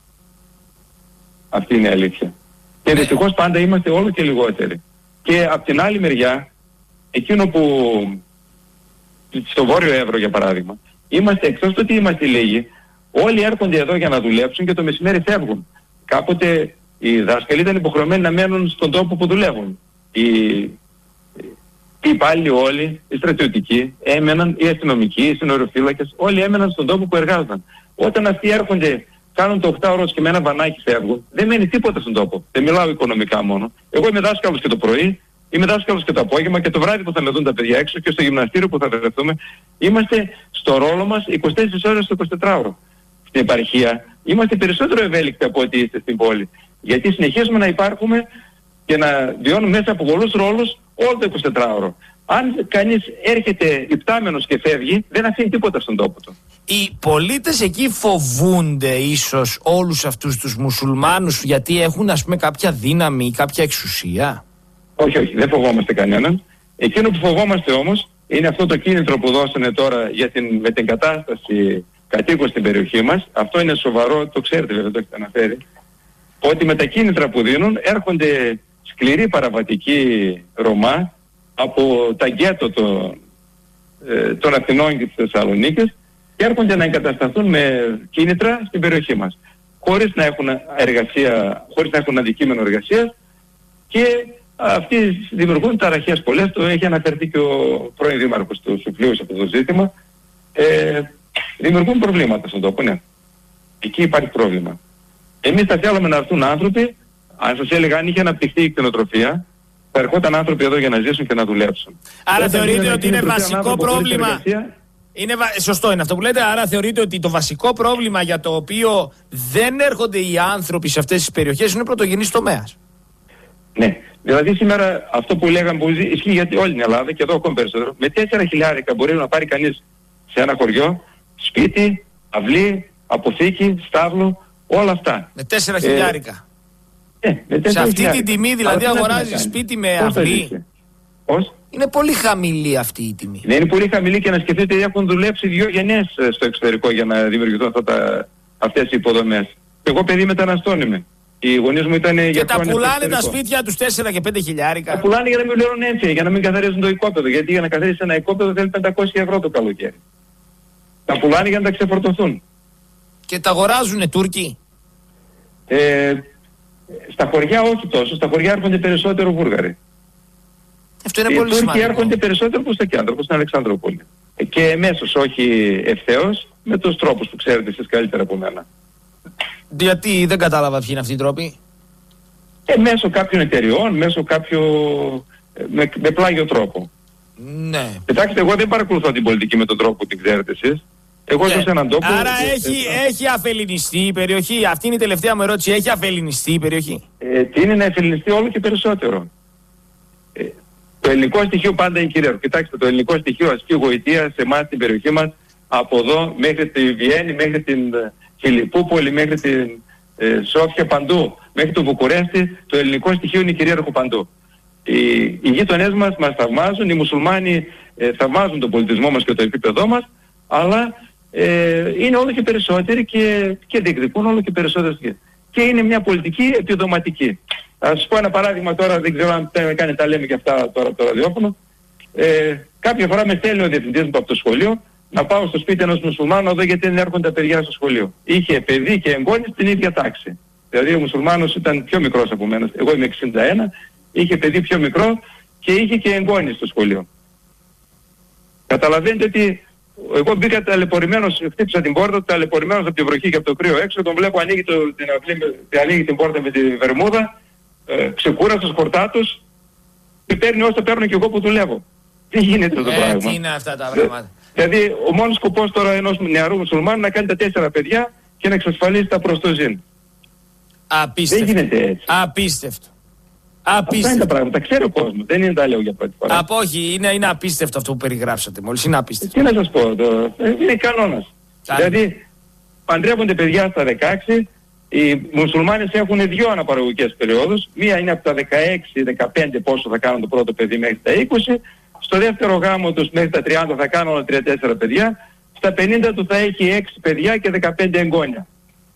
Speaker 1: Αυτή είναι η αλήθεια. Και
Speaker 2: ναι.
Speaker 1: Δυστυχώς πάντα είμαστε όλο και λιγότεροι. Και από την άλλη μεριά, εκείνο που στο Βόρειο Εύρο για παράδειγμα, είμαστε εκτός του ότι είμαστε λίγοι, όλοι έρχονται εδώ για να δουλέψουν και το μεσημέρι φεύγουν. Κάποτε οι δάσκαλοι ήταν υποχρεωμένοι να μένουν στον τόπο που δουλεύουν. Οι, οι υπάλληλοι όλοι, οι στρατιωτικοί έμεναν, οι αστυνομικοί, οι συνοριοφύλακες, όλοι έμεναν στον τόπο που εργάζονταν. Όταν αυτοί έρχονται, κάνουν το οκτάωρο και με ένα βανάκι φεύγουν, δεν μένει τίποτα στον τόπο. Δεν μιλάω οικονομικά μόνο. Εγώ είμαι δάσκαλος και το πρωί, είμαι δάσκαλος και το απόγευμα και το βράδυ που θα με δουν τα παιδιά έξω και στο γυμναστήριο που θα βρεθούμε. Είμαστε στο ρόλο μας είκοσι τέσσερις ώρες το εικοσιτετράωρο. Στην επαρχία είμαστε περισσότερο ευέλικτοι από ό,τι είστε στην πόλη. Γιατί συνεχίζουμε να υπάρχουμε και να βιώνουμε μέσα από πολλούς ρόλους όλο το εικοσιτετράωρο. Αν κανείς έρχεται υπτάμενος και φεύγει, δεν αφήνει τίποτα στον τόπο του.
Speaker 2: Οι πολίτες εκεί φοβούνται ίσως όλους αυτούς τους μουσουλμάνους γιατί έχουν ας πούμε κάποια δύναμη ή κάποια εξουσία?
Speaker 1: Όχι, όχι, δεν φοβόμαστε κανέναν. Εκείνο που φοβόμαστε όμως είναι αυτό το κίνητρο που δώσανε τώρα για την, με την κατάσταση κατοίκων στην περιοχή μας. Αυτό είναι σοβαρό, το ξέρετε βέβαια, το έχετε αναφέρει. Ότι με τα κίνητρα που δίνουν έρχονται σκληροί παραβατικοί Ρωμά από τα γκέτο των, ε, των Αθηνών και της Θεσσαλονίκης και έρχονται να εγκατασταθούν με κίνητρα στην περιοχή μας. Χωρίς να έχουν εργασία, χωρίς να έχουν αντικείμενο εργασίας και αυτοί δημιουργούν ταραχές πολλές. Το έχει αναφερθεί και ο πρώην δήμαρχος του Σουφλίου σε αυτό το ζήτημα. Ε, δημιουργούν προβλήματα στον τόπο, ναι. Εκεί υπάρχει πρόβλημα. Εμείς θα θέλαμε να έρθουν άνθρωποι, αν σας έλεγα αν είχε αναπτυχθεί η κτηνοτροφία, θα ερχόταν άνθρωποι εδώ για να ζήσουν και να δουλέψουν.
Speaker 2: Άρα θεωρείτε ότι είναι βασικό πρόβλημα. Είναι βα... Σωστό είναι αυτό που λέτε. Άρα θεωρείτε ότι το βασικό πρόβλημα για το οποίο δεν έρχονται οι άνθρωποι σε αυτές τις περιοχές είναι πρωτογενής τομέας?
Speaker 1: Ναι. Δηλαδή σήμερα αυτό που λέγαμε που ισχύει για όλη την Ελλάδα και εδώ ακόμη περισσότερο. Με τέσσερα χιλιάρικα μπορεί να πάρει κανείς σε ένα χωριό σπίτι, αυλή, αποθήκη, στάβλο, όλα αυτά.
Speaker 2: Με τέσσερα χιλιάρικα.
Speaker 1: Ε, ε, με τέσσερα
Speaker 2: σε αυτή
Speaker 1: χιλιάρικα.
Speaker 2: την τιμή δηλαδή αγοράζει σπίτι με αυλή?
Speaker 1: Πώς?
Speaker 2: Είναι πολύ χαμηλή αυτή η τιμή.
Speaker 1: Ναι, είναι πολύ χαμηλή και να σκεφτείτε ότι έχουν δουλέψει δύο γενιές στο εξωτερικό για να δημιουργηθούν αυτά τα, αυτές οι υποδομές. Εγώ παιδί μεταναστών είμαι. Οι γονείς μου ήταν για
Speaker 2: και τα πουλάνε τα
Speaker 1: εξωτερικό.
Speaker 2: Σπίτια τους τέσσερα και πέντε χιλιάρικα.
Speaker 1: Τα πουλάνε για να μην πληρώνουν έτσι, για να μην καθαρίζουν το οικόπεδο. Γιατί για να καθαρίσει ένα οικόπεδο θέλει πεντακόσια ευρώ το καλοκαίρι. Τα πουλάνε για να τα ξεφορτωθούν.
Speaker 2: Και τα αγοράζουνε Τούρκοι?
Speaker 1: Ε, στα χωριά όχι τόσο. Στα χωριά έρχονται περισσότερο Βούλγαροι.
Speaker 2: Αυτό είναι
Speaker 1: οι
Speaker 2: πολύ
Speaker 1: Τούρκοι
Speaker 2: σημαντικό.
Speaker 1: έρχονται περισσότερο προς το κέντρο, προς την Αλεξανδρούπολη. Και εμέσως, όχι ευθέως, με τους τρόπους που ξέρετε εσείς καλύτερα από μένα.
Speaker 2: Γιατί δεν κατάλαβα ποιοι είναι αυτοί οι τρόποι.
Speaker 1: Ε, μέσω κάποιων εταιριών, μέσω κάποιο... με, με πλάγιο τρόπο.
Speaker 2: Ναι.
Speaker 1: Κοιτάξτε, εγώ δεν παρακολουθώ την πολιτική με τον τρόπο που την ξέρετε εσείς. Εγώ ζω σε έναν τόπο...
Speaker 2: Άρα έχει, ε, έχει αφελινιστεί η περιοχή. Αυτή είναι η τελευταία μου ερώτηση. Έχει αφελινιστεί η περιοχή.
Speaker 1: Ε, τι είναι να αφελινιστεί όλο και περισσότερο. Ε, το ελληνικό στοιχείο πάντα είναι κυρίαρχο. Κοιτάξτε, το ελληνικό στοιχείο ασκεί γοητεία σε εμάς στην περιοχή μας, από εδώ μέχρι τη Βιέννη, μέχρι την ε, Φιλιππούπολη, μέχρι την ε, Σόφια, παντού. Μέχρι το Βουκουρέστι, το ελληνικό στοιχείο είναι κυρίαρχο παντού. Οι, οι γείτονές μας μας θαυμάζουν, οι μουσουλμάνοι ε, θαυμάζουν τον πολιτισμό μας και το επίπεδό μας, αλλά ε, είναι όλο και περισσότεροι και, και διεκδικούν όλο και περισσότερες. Και είναι μια πολιτική επιδοματική. Θα σας πω ένα παράδειγμα τώρα, δεν ξέρω αν με κάνει τα λέμε και αυτά τώρα το ραδιόφωνο. Ε, κάποια φορά με στέλνει ο διευθυντής μου από το σχολείο να πάω στο σπίτι ενός μουσουλμάνου εδώ γιατί δεν έρχονται τα παιδιά στο σχολείο. Είχε παιδί και εγγόνι στην ίδια τάξη. Δηλαδή ο μουσουλμάνος ήταν πιο μικρός από μένα. Εγώ είμαι εξήντα ένα, είχε παιδί πιο μικρό και είχε και εγγόνι στο σχολείο. Καταλαβαίνετε ότι εγώ μπήκα ταλαιπωρημένος, χτύπησα την πόρτα του ταλαιπωρημένος από τη βροχή και από το κρύο έξω, τον βλέπω ανοίγει, το, την, αυλή, ανοίγει την πόρτα με τη βερμούδα, ε, ξεκούραστος, χορτάτος και παίρνει όσο παίρνω και εγώ που δουλεύω. Τι γίνεται αυτό το πράγμα.
Speaker 2: Τι είναι αυτά τα πράγματα.
Speaker 1: Δηλαδή ο μόνος σκοπός τώρα ενός νεαρού μουσουλμάνου να κάνει τα τέσσερα παιδιά και να εξασφαλίσει τα προστοζήν.
Speaker 2: Απίστευτο.
Speaker 1: Δεν γίνεται έτσι.
Speaker 2: Απίστευτο.
Speaker 1: Απίστευτο. Αυτά είναι τα πράγματα. Τα ξέρει ο κόσμος. Δεν είναι τα λέω για πρώτη φορά.
Speaker 2: Από όχι, είναι, είναι απίστευτο αυτό που περιγράψατε μόλις. Είναι απίστευτο.
Speaker 1: Τι να σας πω, το, είναι κανόνας. Δηλαδή παντρεύονται παιδιά στα δεκαέξι, οι μουσουλμάνες έχουν δύο αναπαραγωγικές περιόδους. Μία είναι από τα δεκαέξι δεκαπέντε πόσο θα κάνουν το πρώτο παιδί μέχρι τα είκοσι. Στο δεύτερο γάμο τους μέχρι τα τριάντα θα κάνουν τρία τέσσερα παιδιά. Στα πενήντα του θα έχει έξι παιδιά και δεκαπέντε εγγόνια.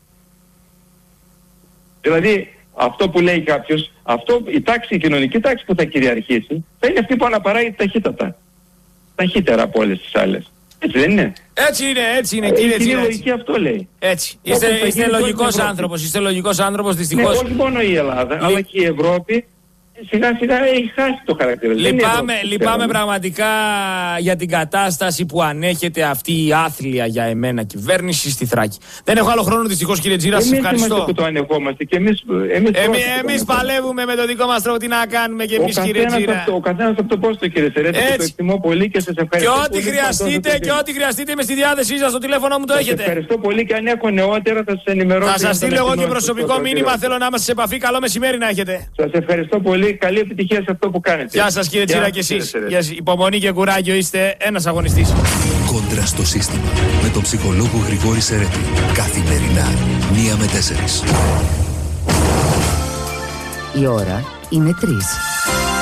Speaker 1: Δηλαδή αυτό που λέει κάποιος, αυτό, η τάξη, η κοινωνική τάξη που θα κυριαρχήσει θα είναι αυτή που αναπαράγει ταχύτατα. Ταχύτερα από όλες τις άλλες. Έτσι δεν είναι?
Speaker 2: Έτσι είναι, έτσι είναι κύριε
Speaker 1: Τσίρα.
Speaker 2: Είναι
Speaker 1: λογική αυτό λέει.
Speaker 2: Έτσι. Είστε, είστε λογικός άνθρωπος, είστε λογικός άνθρωπος δυστυχώς.
Speaker 1: Ναι, όχι μόνο η Ελλάδα, Λυ... αλλά και η Ευρώπη σιγά σιγά έχει χάσει το χαρακτήρα.
Speaker 2: Λυπάμαι, λυπάμαι πραγματικά για την κατάσταση που ανέχεται αυτή η άθλια για εμένα κυβέρνηση στη Θράκη. Δεν έχω άλλο χρόνο δυστυχώς κύριε Τζίρα, σας ευχαριστώ.
Speaker 1: Εμείς είμαστε που το ανεχόμαστε και εμείς... Εμείς,
Speaker 2: εμείς, εμείς παλεύουμε με το δικό μας τρόπο, τι να κάνουμε και εμείς κύριε Τζίρα.
Speaker 1: Ο καθένας από το πόστο κύριε Σερέτη, το εκτιμώ πολύ και σας ευχαριστώ.
Speaker 2: Και ό,τι χρειαστείτε και ό,τι χρειαστείτε είμαι στη διάθεσή σας, το τηλέφωνο μου το έχετε.
Speaker 1: Σας ευχαριστώ πολύ και αν έχω νεότερα θα σας ενημερώσω.
Speaker 2: Θα σας στείλω εγώ και προσωπικό μήνυμα, θέλω να είμαστε σε επαφή, καλό μεσημέρι να έχετε.
Speaker 1: Σας ευχαριστώ πολύ, καλή επιτυχία σε αυτό που κάνετε.
Speaker 2: Γεια σας κύριε Τσίρα και εσείς. Υπομονή και κουράγιο, είστε ένας αγωνιστής.
Speaker 3: Κόντρα στο σύστημα με τον ψυχολόγο Γρηγόρη Σερέτη. Καθημερινά, μία με τέσσερις.
Speaker 4: Η ώρα είναι τρεις.